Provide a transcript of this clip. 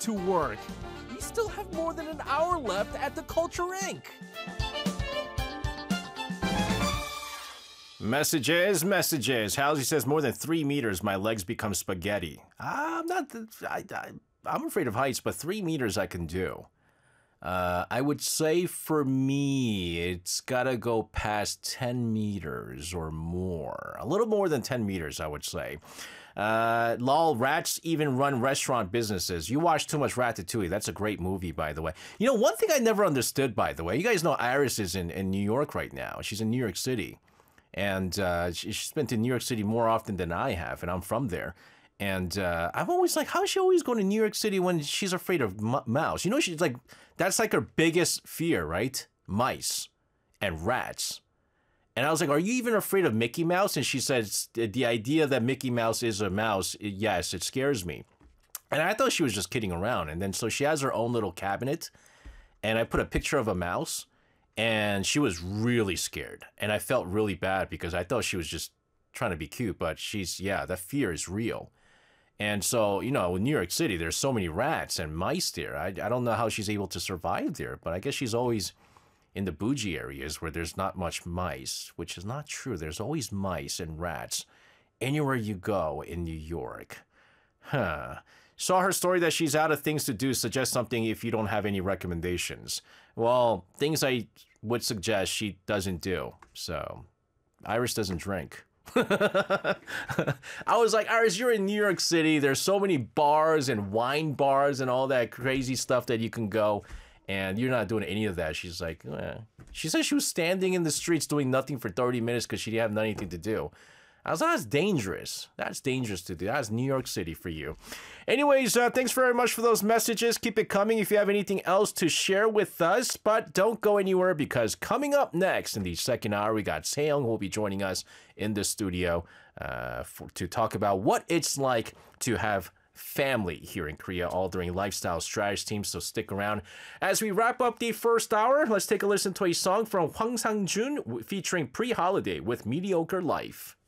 to work. We still have more than an hour left at the Culture Inc. Messages. Halsey says more than 3 meters, my legs become spaghetti. I'm afraid of heights, but 3 meters I can do. I would say for me, it's gotta go past 10 meters or more. A little more than 10 meters, I would say. Lol, rats even run restaurant businesses. You watch too much Ratatouille. That's a great movie, by the way. You know, one thing I never understood, by the way, you guys know Iris is in New York right now. She's in New York City. And she's been to New York City more often than I have, and I'm from there. And I'm always like, how is she always going to New York City when she's afraid of mouse? You know, she's like, that's like her biggest fear, right? Mice and rats. And I was like, are you even afraid of Mickey Mouse? And she says, the idea that Mickey Mouse is a mouse, yes, it scares me. And I thought she was just kidding around. And then so she has her own little cabinet. And I put a picture of a mouse. And she was really scared. And I felt really bad because I thought she was just trying to be cute. But that fear is real. And so, you know, in New York City, there's so many rats and mice there. I don't know how she's able to survive there, but I guess she's always in the bougie areas where there's not much mice, which is not true. There's always mice and rats anywhere you go in New York. Saw her story that she's out of things to do. Suggest something if you don't have any recommendations. Well, things I would suggest she doesn't do. So, Iris doesn't drink. I was like, Iris, you're in New York City. There's so many bars and wine bars and all that crazy stuff that you can go, and you're not doing any of that. She's like, she said she was standing in the streets doing nothing for 30 minutes because she didn't have anything to do. I was like, that's dangerous. That's dangerous to do. That's New York City for you. Anyways, thanks very much for those messages. Keep it coming if you have anything else to share with us. But don't go anywhere because coming up next in the second hour, we got Seong who will be joining us in the studio to talk about what it's like to have family here in Korea, all during Lifestyle Strategy Team. So stick around. As we wrap up the first hour, let's take a listen to a song from Hwang Sang-jun featuring Pre-Holiday with Mediocre Life.